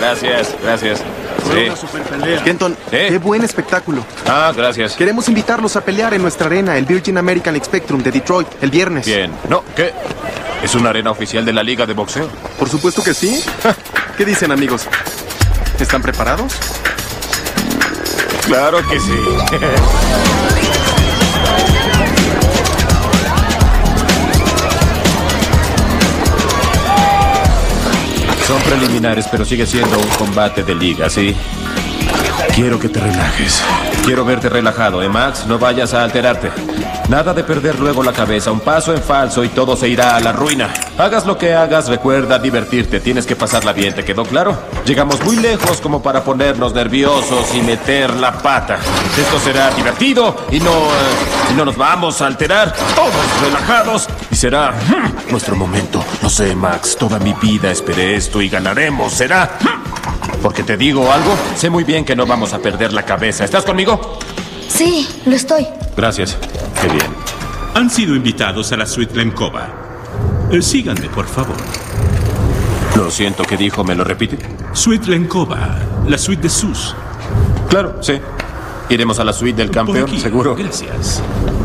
Gracias, gracias. Fue una super pelea. Kenton, qué buen espectáculo. Ah, gracias. Queremos invitarlos a pelear en nuestra arena, el Virgin American Spectrum de Detroit, el viernes. Bien. No, ¿qué? ¿Es una arena oficial de la Liga de Boxeo? Por supuesto que sí. ¿Qué dicen, amigos? ¿Están preparados? Claro que sí. Son preliminares, pero sigue siendo un combate de liga, ¿sí? Quiero que te relajes. Quiero verte relajado, ¿eh, Max? No vayas a alterarte. Nada de perder luego la cabeza. Un paso en falso y todo se irá a la ruina. Hagas lo que hagas, recuerda divertirte. Tienes que pasarla bien, ¿te quedó claro? Llegamos muy lejos como para ponernos nerviosos y meter la pata. Esto será divertido y no nos vamos a alterar. Todos relajados y será nuestro momento. No sé, Max, toda mi vida esperé esto y ganaremos. ¿Será? Porque te digo algo, sé muy bien que no vamos a perder la cabeza. ¿Estás conmigo? Sí, lo estoy. Gracias. Qué bien. Han sido invitados a la suite Lenkova. Síganme, por favor. Lo siento, ¿qué dijo? ¿Me lo repite? Suite Lenkova, la suite de Sus. Claro, sí. Iremos a la suite del Por campeón, aquí, seguro. Gracias.